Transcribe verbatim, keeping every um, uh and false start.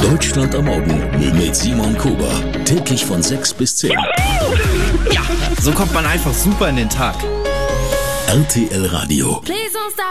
Deutschland am Morgen mit Simon Kuber. Täglich von sechs bis zehn. Ja, so kommt man einfach super in den Tag. R T L Radio.